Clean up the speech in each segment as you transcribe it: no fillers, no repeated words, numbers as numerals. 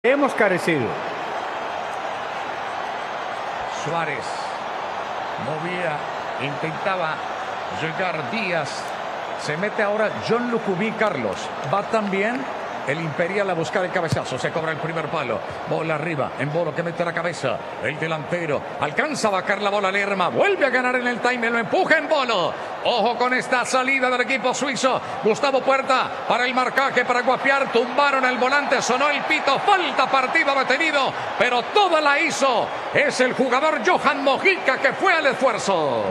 hemos carecido. Suárez movía, intentaba llegar Díaz. Se mete ahora John Lucumí, Carlos. Va también el Imperial a buscar el cabezazo. Se cobra el primer palo. Bola arriba. En Bolo que mete la cabeza. El delantero. Alcanza a bajar la bola Lerma. Vuelve a ganar en el time. Lo empuja en Bolo. Ojo con esta salida del equipo suizo. Gustavo Puerta para el marcaje, para guapiar. Tumbaron el volante. Sonó el pito. Falta, partido detenido. Pero toda la hizo. Es el jugador Johan Mojica que fue al esfuerzo.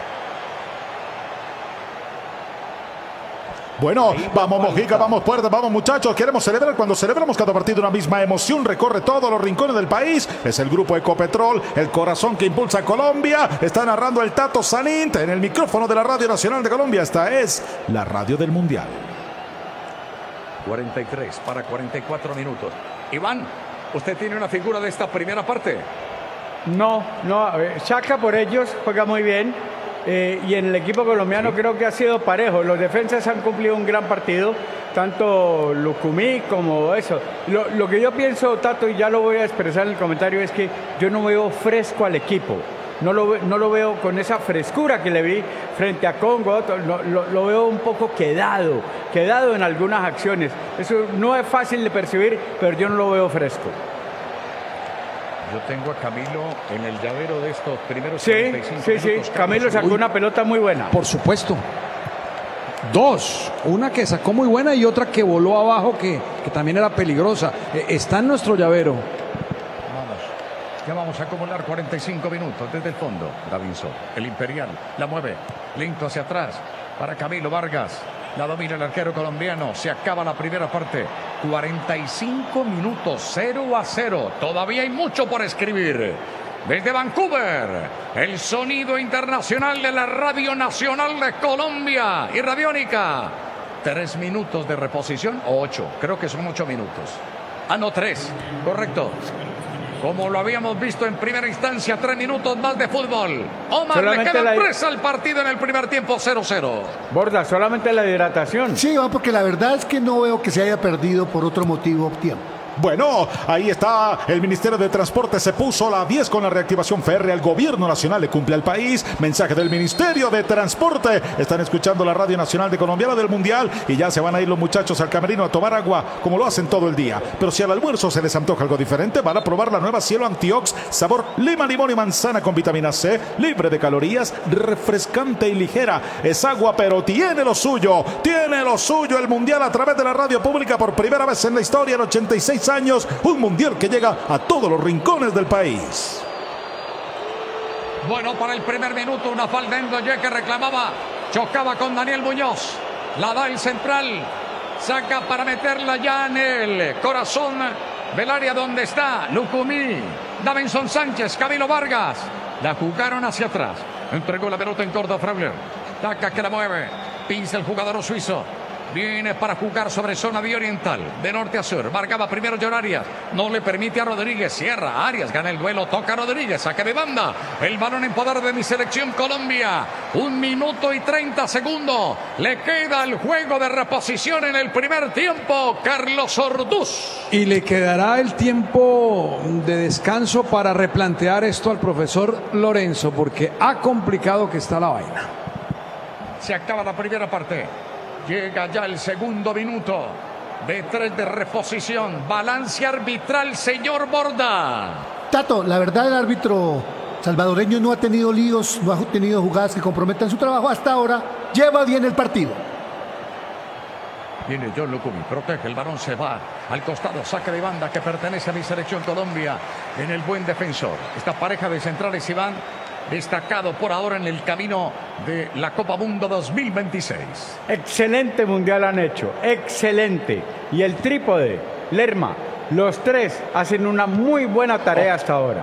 Bueno, vamos Mojica, vamos Puerta, vamos muchachos, queremos celebrar. Cuando celebramos cada partido una misma emoción recorre todos los rincones del país. Es el grupo Ecopetrol, el corazón que impulsa a Colombia. Está narrando el Tato Sanint en el micrófono de la Radio Nacional de Colombia. Esta es la radio del Mundial. 43 para 44 minutos. Iván, ¿usted tiene una figura de esta primera parte? No, Chaka por ellos juega muy bien. Y en el equipo colombiano creo que ha sido parejo. Los defensas han cumplido un gran partido, tanto Lucumí como eso. Lo que yo pienso, Tato, y ya lo voy a expresar en el comentario, es que yo no veo fresco al equipo. No lo veo con esa frescura que le vi frente a Congo. Lo veo un poco quedado en algunas acciones. Eso no es fácil de percibir, pero yo no lo veo fresco. Yo tengo a Camilo en el llavero de estos primeros 45 minutos. Sí, Camilo sacó una pelota muy buena. Por supuesto. Dos. Una que sacó muy buena y otra que voló abajo que también era peligrosa. Está en nuestro llavero. Ya vamos a acumular 45 minutos desde el fondo. Davinson, el Imperial, la mueve. Lento hacia atrás para Camilo Vargas. La domina el arquero colombiano. Se acaba la primera parte. 45 minutos, 0-0. Todavía hay mucho por escribir. Desde Vancouver, el sonido internacional de la Radio Nacional de Colombia y Radiónica. 3 minutos de reposición o 8. Creo que son 8 minutos. No, 3. Correcto. Como lo habíamos visto en primera instancia, 3 minutos más de fútbol. Omar, le quedan 3 al partido en el primer tiempo, 0-0. Borda, solamente la hidratación. Sí, porque la verdad es que no veo que se haya perdido por otro motivo tiempo. Bueno, ahí está, el Ministerio de Transporte se puso la 10 con la reactivación férrea. El gobierno nacional le cumple al país. Mensaje del Ministerio de Transporte. Están escuchando la Radio Nacional de Colombia, la del Mundial, y ya se van a ir los muchachos al camerino a tomar agua, como lo hacen todo el día. Pero si al almuerzo se les antoja algo diferente, van a probar la nueva Cielo Antiox, sabor lima, limón y manzana con vitamina C, libre de calorías, refrescante y ligera. Es agua, pero tiene lo suyo el Mundial a través de la radio pública por primera vez en la historia en 86 años, un mundial que llega a todos los rincones del país. Bueno, para el primer minuto, una falta en Doye que reclamaba, chocaba con Daniel Muñoz, la da el central, saca para meterla ya en el corazón del área donde está Lucumí, Davinson Sánchez, Camilo Vargas, la jugaron hacia atrás, entregó la pelota en corto a Frauler, Taca que la mueve, pinza el jugador suizo. Viene para jugar sobre zona de oriental, de norte a sur. Marcaba primero John Arias. No le permite a Rodríguez. Cierra. Arias gana el duelo. Toca a Rodríguez. Saque de banda. El balón en poder de mi selección Colombia. 1 minuto y 30 segundos. Le queda el juego de reposición en el primer tiempo. Carlos Orduz. Y le quedará el tiempo de descanso para replantear esto al profesor Lorenzo, porque ha complicado que está la vaina. Se acaba la primera parte. Llega ya el segundo minuto de 3 de reposición. Balance arbitral, señor Borda. Tato, la verdad el árbitro salvadoreño no ha tenido líos, no ha tenido jugadas que comprometan su trabajo hasta ahora. Lleva bien el partido. Viene John Lucumí, protege, el balón se va al costado, saque de banda que pertenece a mi selección Colombia en el buen defensor. Esta pareja de centrales, Iván, destacado por ahora en el camino de la Copa Mundo 2026. Excelente mundial han hecho, excelente. Y el trípode, Lerma, los 3 hacen una muy buena tarea hasta ahora.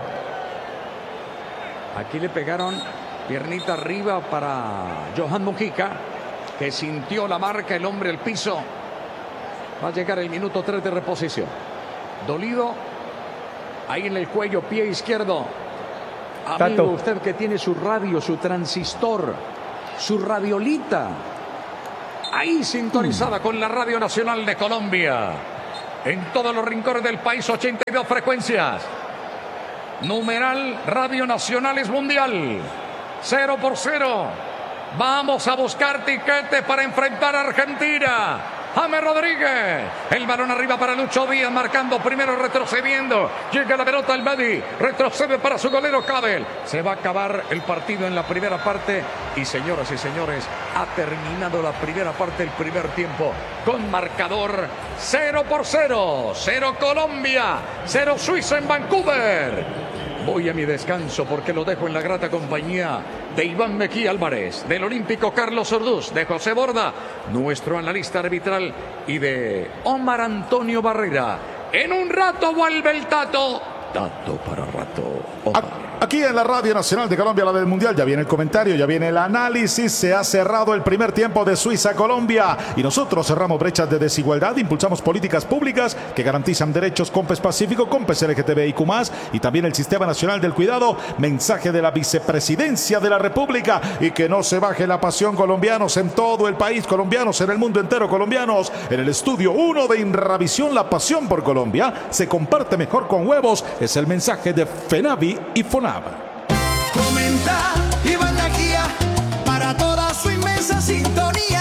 Aquí le pegaron piernita arriba para Johan Mojica, que sintió la marca, el hombre al piso. Va a llegar el minuto 3 de reposición. Dolido, ahí en el cuello, pie izquierdo. Amigo, Tato, usted que tiene su radio, su transistor, su radiolita, ahí sintonizada con la Radio Nacional de Colombia. en todos los rincones del país, 82 frecuencias. Numeral Radio Nacional Mundial. 0-0. Vamos a buscar tiquete para enfrentar a Argentina. James Rodríguez. El balón arriba para Lucho Díaz, marcando primero, retrocediendo. Llega la pelota al Medi. Retrocede para su golero Cabel. Se va a acabar el partido en la primera parte. Y señoras y señores, ha terminado la primera parte, el primer tiempo, con marcador 0-0. 0 Colombia, 0 Suiza en Vancouver. Voy a mi descanso porque lo dejo en la grata compañía de Iván Mejía Álvarez, del olímpico Carlos Orduz, de José Borda, nuestro analista arbitral, y de Omar Antonio Barrera. En un rato vuelve el Tato. Tato para rato. Omar. Aquí en la Radio Nacional de Colombia, la del Mundial, ya viene el comentario, ya viene el análisis. Se ha cerrado el primer tiempo de Suiza-Colombia y nosotros cerramos brechas de desigualdad, impulsamos políticas públicas que garantizan derechos COMPES Pacífico, COMPES LGTBIQ+, y también el Sistema Nacional del Cuidado. Mensaje de la Vicepresidencia de la República: y que no se baje la pasión, colombianos en todo el país, colombianos en el mundo entero, colombianos en el estudio 1 de Inravisión. La pasión por Colombia se comparte mejor con huevos. Es el mensaje de FENAVI y FONAV. Comenta Iván Mejía para toda su inmensa sintonía.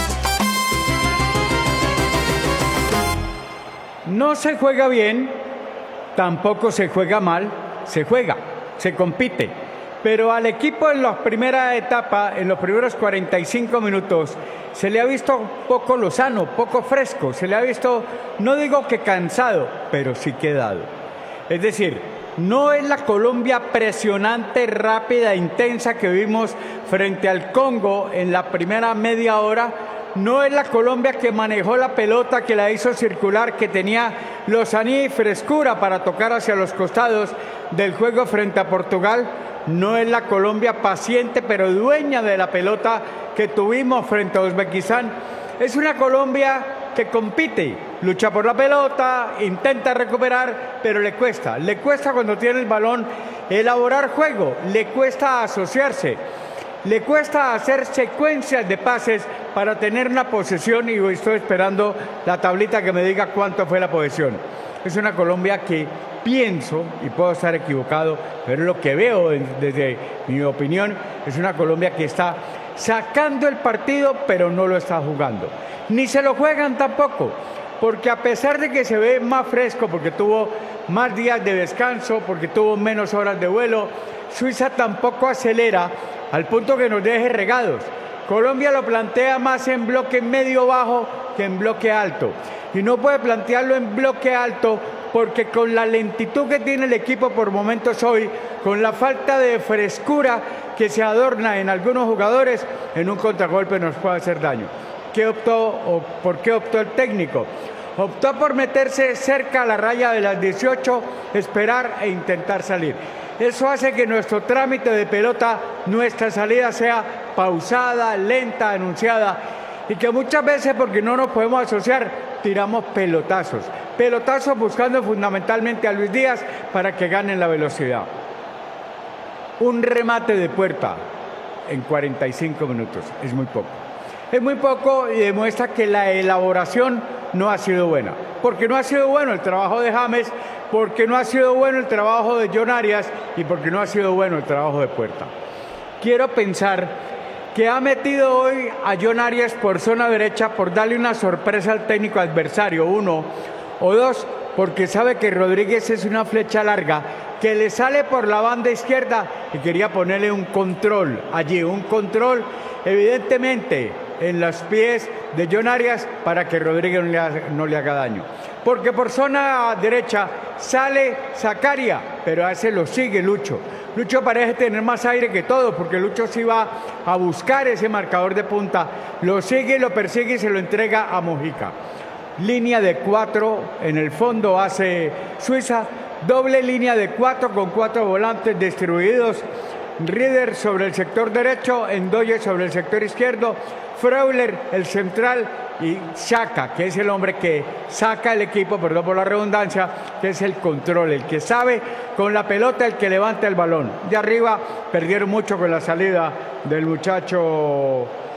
No se juega bien, tampoco se juega mal, se juega, se compite. Pero al equipo en la primera etapa, en los primeros 45 minutos, se le ha visto poco lozano, poco fresco, se le ha visto, no digo que cansado, pero sí quedado. Es decir, no es la Colombia presionante, rápida, intensa que vimos frente al Congo en la primera media hora. No es la Colombia que manejó la pelota, que la hizo circular, que tenía lozanía y frescura para tocar hacia los costados del juego frente a Portugal. No es la Colombia paciente pero dueña de la pelota que tuvimos frente a Uzbekistán. Es una Colombia que compite, lucha por la pelota, intenta recuperar, pero le cuesta cuando tiene el balón elaborar juego, le cuesta asociarse, le cuesta hacer secuencias de pases para tener una posesión, y hoy estoy esperando la tablita que me diga cuánto fue la posesión. Es una Colombia que pienso, y puedo estar equivocado, pero lo que veo desde mi opinión, es una Colombia que está sacando el partido, pero no lo está jugando. Ni se lo juegan tampoco, porque a pesar de que se ve más fresco, porque tuvo más días de descanso, porque tuvo menos horas de vuelo, Suiza tampoco acelera al punto que nos deje regados. Colombia lo plantea más en bloque medio bajo que en bloque alto. Y no puede plantearlo en bloque alto porque con la lentitud que tiene el equipo por momentos hoy, con la falta de frescura que se adorna en algunos jugadores, en un contragolpe nos puede hacer daño. ¿Qué optó o por qué optó el técnico? Optó por meterse cerca a la raya de las 18, esperar e intentar salir. Eso hace que nuestro trámite de pelota, nuestra salida sea pausada, lenta, anunciada, y que muchas veces, porque no nos podemos asociar, tiramos pelotazos. Pelotazos buscando fundamentalmente a Luis Díaz para que ganen la velocidad. Un remate de puerta en 45 minutos es muy poco. Es muy poco y demuestra que la elaboración no ha sido buena. Porque no ha sido bueno el trabajo de James, porque no ha sido bueno el trabajo de John Arias y porque no ha sido bueno el trabajo de Puerta. Quiero pensar que ha metido hoy a John Arias por zona derecha por darle una sorpresa al técnico adversario, 1, o 2, porque sabe que Rodríguez es una flecha larga que le sale por la banda izquierda y quería ponerle un control allí, un control evidentemente en los pies de John Arias para que Rodríguez no le haga daño. Porque por zona derecha sale Zakaria, pero a ese lo sigue Lucho. Lucho parece tener más aire que todo, porque Lucho sí va a buscar ese marcador de punta, lo sigue, lo persigue y se lo entrega a Mojica. Línea de 4 en el fondo hace Suiza, doble línea de 4 con 4 volantes distribuidos. Rieder sobre el sector derecho, Ndoye sobre el sector izquierdo, Freuler el central y Xhaka, que es el hombre que saca el equipo, perdón por la redundancia, que es el control, el que sabe con la pelota, el que levanta el balón. De arriba perdieron mucho con la salida del muchacho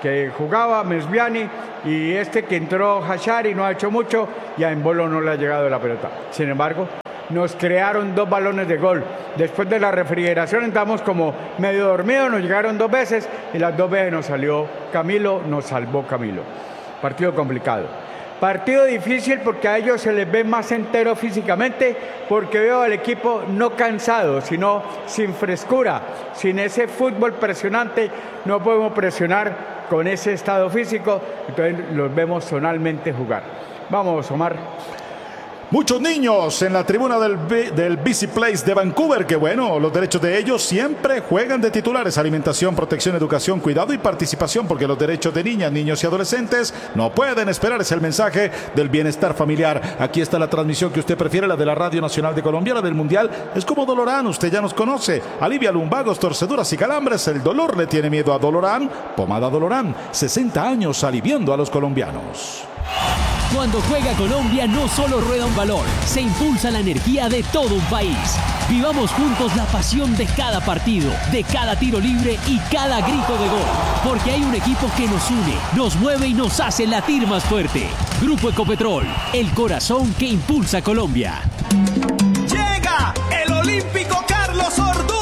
que jugaba Mesviani y este que entró Hachari no ha hecho mucho y a Embolo no le ha llegado la pelota. Sin embargo, nos crearon 2 balones de gol. Después de la refrigeración entramos como medio dormidos, nos llegaron 2 veces y las 2 veces nos salió Camilo, nos salvó Camilo. Partido complicado. Partido difícil porque a ellos se les ve más entero físicamente, porque veo al equipo no cansado, sino sin frescura, sin ese fútbol presionante. No podemos presionar con ese estado físico, entonces los vemos zonalmente jugar. Vamos, Omar. Muchos niños en la tribuna del BC Place de Vancouver, que bueno, los derechos de ellos siempre juegan de titulares: alimentación, protección, educación, cuidado y participación, porque los derechos de niñas, niños y adolescentes no pueden esperar. Es el mensaje del bienestar familiar. Aquí está la transmisión que usted prefiere, la de la Radio Nacional de Colombia, la del Mundial. Es como Dolorán, usted ya nos conoce. Alivia lumbagos, torceduras y calambres. El dolor le tiene miedo a Dolorán. Pomada Dolorán, 60 años aliviando a los colombianos. Cuando juega Colombia no solo rueda un balón, se impulsa la energía de todo un país. Vivamos juntos la pasión de cada partido, de cada tiro libre y cada grito de gol. Porque hay un equipo que nos une, nos mueve y nos hace latir más fuerte. Grupo Ecopetrol, el corazón que impulsa a Colombia. Llega el olímpico Carlos Orduz.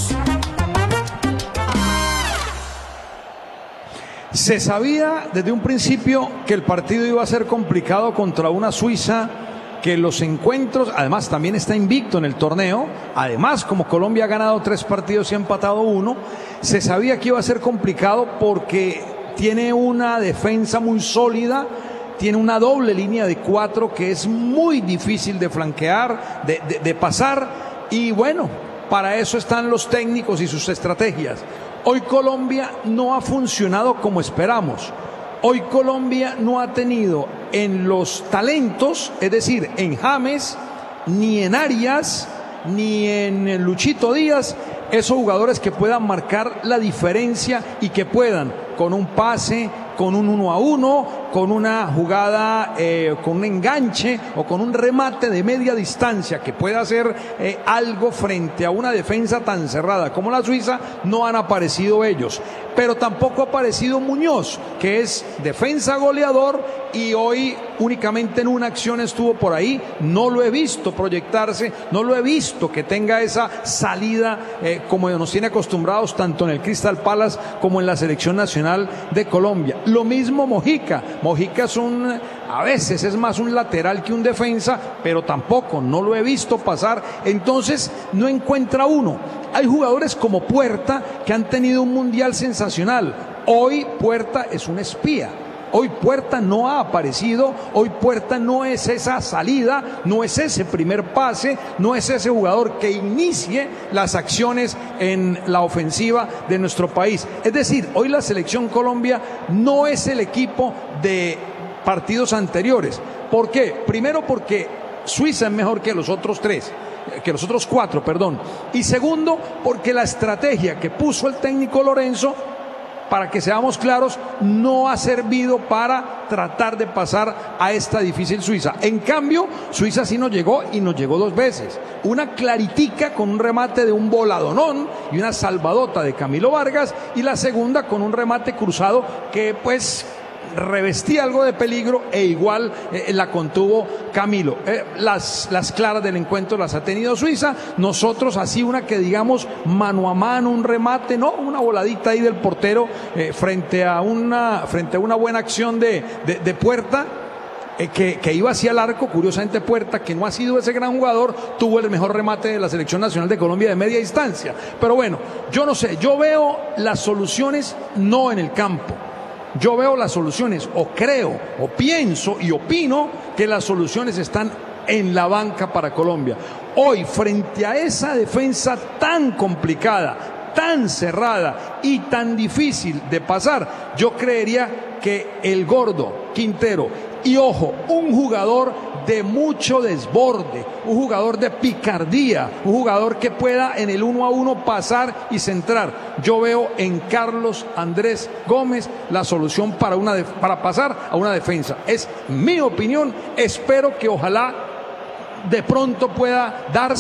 Se sabía desde un principio que el partido iba a ser complicado contra una Suiza que los encuentros, además también está invicto en el torneo, además como Colombia ha ganado 3 partidos y ha empatado 1, se sabía que iba a ser complicado porque tiene una defensa muy sólida, tiene una doble línea de 4 que es muy difícil de flanquear, de pasar, y bueno, para eso están los técnicos y sus estrategias. Hoy Colombia no ha funcionado como esperamos. Hoy Colombia no ha tenido en los talentos, es decir, en James, ni en Arias, ni en Luchito Díaz, esos jugadores que puedan marcar la diferencia y que puedan, con un pase, con un 1 a 1, con una jugada, con un enganche o con un remate de media distancia que pueda hacer algo frente a una defensa tan cerrada como la Suiza, no han aparecido ellos. Pero tampoco ha aparecido Muñoz, que es defensa goleador y hoy únicamente en una acción estuvo por ahí. No lo he visto proyectarse, no lo he visto que tenga esa salida como nos tiene acostumbrados tanto en el Crystal Palace como en la selección nacional de Colombia. Lo mismo Mojica. Mojica es a veces es más un lateral que un defensa, pero tampoco, no lo he visto pasar. Entonces no encuentra uno. Hay jugadores como Puerta que han tenido un mundial sensacional. Hoy Puerta es un espía. Hoy Puerta no ha aparecido, hoy Puerta no es esa salida, no es ese primer pase, no es ese jugador que inicie las acciones en la ofensiva de nuestro país. Es decir, hoy la selección Colombia no es el equipo de partidos anteriores. ¿Por qué? Primero porque Suiza es mejor que los otros 4, perdón. Y segundo, porque la estrategia que puso el técnico Lorenzo, para que seamos claros, no ha servido para tratar de pasar a esta difícil Suiza. En cambio, Suiza sí nos llegó y nos llegó 2 veces. Una claritica con un remate de un voladonón y una salvadota de Camilo Vargas, y la segunda con un remate cruzado que pues revestía algo de peligro e igual la contuvo Camilo. Las claras del encuentro las ha tenido Suiza. Nosotros así una que digamos mano a mano, un remate, no, una voladita ahí del portero frente a una buena acción de Puerta. Que iba hacia el arco. Curiosamente Puerta, que no ha sido ese gran jugador, tuvo el mejor remate de la selección nacional de Colombia de media distancia. Pero bueno, yo no sé, yo veo las soluciones no en el campo. Yo veo las soluciones, o creo, o pienso y opino que las soluciones están en la banca para Colombia. Hoy, frente a esa defensa tan complicada, tan cerrada y tan difícil de pasar, yo creería que el Gordo, Quintero y, ojo, un jugador de mucho desborde, un jugador de picardía, un jugador que pueda en el 1 a 1 pasar y centrar. Yo veo en Carlos Andrés Gómez la solución para pasar a una defensa. Es mi opinión, espero que ojalá de pronto pueda darse,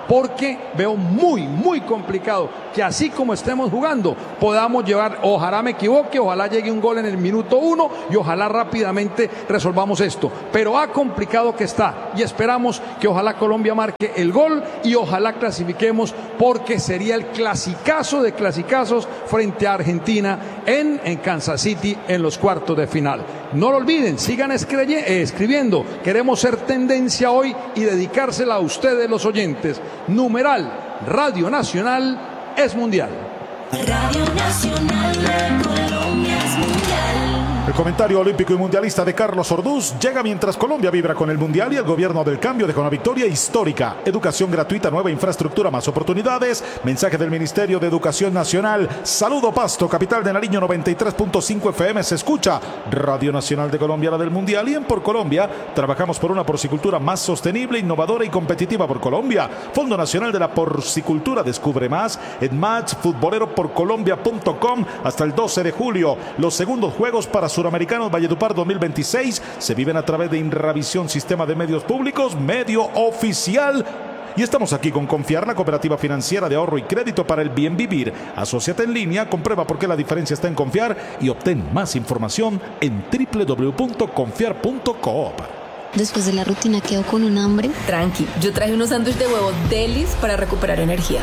porque veo muy complicado que así como estemos jugando podamos llevar, ojalá me equivoque, ojalá llegue un gol en el minuto 1 y ojalá rápidamente resolvamos esto, pero complicado que está, y esperamos que ojalá Colombia marque el gol y ojalá clasifiquemos, porque sería el clasicazo de clasicazos frente a Argentina en Kansas City en los cuartos de final. No lo olviden, sigan escribiendo, queremos ser tendencia hoy y dedicársela a ustedes los oyentes. Numeral Radio Nacional es mundial. Radio Nacional de Colombia es mundial. El comentario olímpico y mundialista de Carlos Orduz llega mientras Colombia vibra con el Mundial y el gobierno del cambio dejó una victoria histórica. Educación gratuita, nueva infraestructura, más oportunidades. Mensaje del Ministerio de Educación Nacional. Saludo Pasto, capital de Nariño, 93.5 FM. Se escucha Radio Nacional de Colombia, la del Mundial. Y en Por Colombia trabajamos por una porcicultura más sostenible, innovadora y competitiva por Colombia. Fondo Nacional de la Porcicultura. Descubre más en matchfutboleroporcolombia.com hasta el 12 de julio. Los segundos juegos para Suramericanos Valledupar 2026 se viven a través de Inravisión, Sistema de Medios Públicos, medio oficial. Y estamos aquí con Confiar, la cooperativa financiera de ahorro y crédito para el bien vivir. Asóciate en línea, comprueba por qué la diferencia está en confiar y obtén más información en www.confiar.coop. Después de la rutina quedo con un hambre. Tranqui, yo traje unos sándwiches de huevo delis para recuperar energía.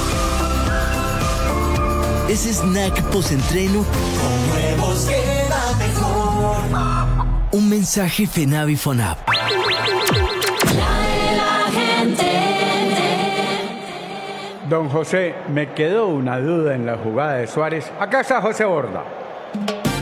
Ese snack post-entreno con huevos queda mejor. Un mensaje FENAVI FONAP. Don José, me quedó una duda en la jugada de Suárez. Acá está José Borda.